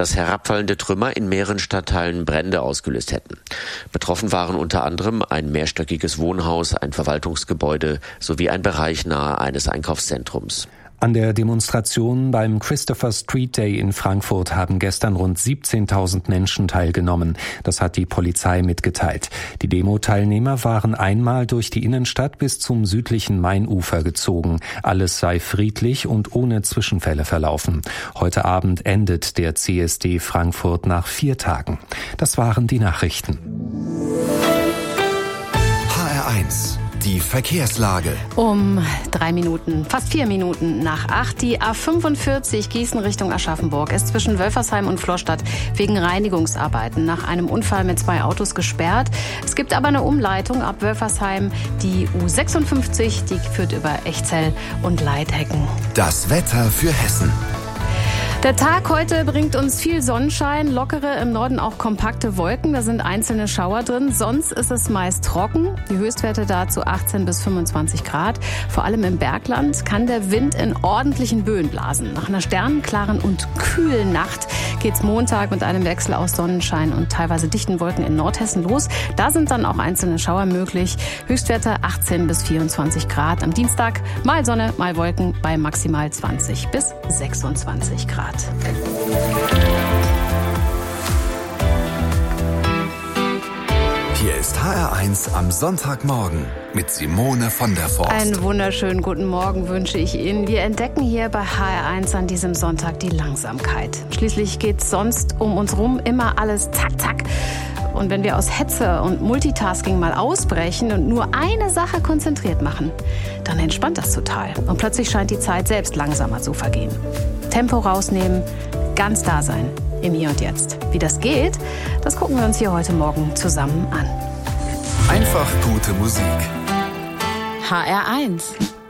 dass herabfallende Trümmer in mehreren Stadtteilen Brände ausgelöst hätten. Betroffen waren unter anderem ein mehrstöckiges Wohnhaus, ein Verwaltungsgebäude sowie ein Bereich nahe eines Einkaufszentrums. An der Demonstration beim Christopher Street Day in Frankfurt haben gestern rund 17.000 Menschen teilgenommen. Das hat die Polizei mitgeteilt. Die Demo-Teilnehmer waren einmal durch die Innenstadt bis zum südlichen Mainufer gezogen. Alles sei friedlich und ohne Zwischenfälle verlaufen. Heute Abend endet der CSD Frankfurt nach 4 Tagen. Das waren die Nachrichten. HR1 Die Verkehrslage. Um 3 Minuten, fast 4 Minuten nach 8. Die A45 Gießen Richtung Aschaffenburg ist zwischen Wölfersheim und Florstadt wegen Reinigungsarbeiten nach einem Unfall mit 2 Autos gesperrt. Es gibt aber eine Umleitung ab Wölfersheim. Die U56, die führt über Echzell und Leithecken. Das Wetter für Hessen. Der Tag heute bringt uns viel Sonnenschein, lockere, im Norden auch kompakte Wolken. Da sind einzelne Schauer drin. Sonst ist es meist trocken. Die Höchstwerte dazu 18 bis 25 Grad. Vor allem im Bergland kann der Wind in ordentlichen Böen blasen. Nach einer sternenklaren und kühlen Nacht geht's Montag mit einem Wechsel aus Sonnenschein und teilweise dichten Wolken in Nordhessen los. Da sind dann auch einzelne Schauer möglich. Höchstwerte 18 bis 24 Grad. Am Dienstag mal Sonne, mal Wolken bei maximal 20 bis 26 Grad. Hier ist HR1 am Sonntagmorgen mit Simone von der Forst. Einen wunderschönen guten Morgen wünsche ich Ihnen. Wir entdecken hier bei HR1 an diesem Sonntag die Langsamkeit. Schließlich geht es sonst um uns rum immer alles zack, zack. Und wenn wir aus Hetze und Multitasking mal ausbrechen und nur eine Sache konzentriert machen, dann entspannt das total. Und plötzlich scheint die Zeit selbst langsamer zu vergehen. Tempo rausnehmen, ganz da sein, im Hier und Jetzt. Wie das geht, das gucken wir uns hier heute Morgen zusammen an. Einfach gute Musik. HR1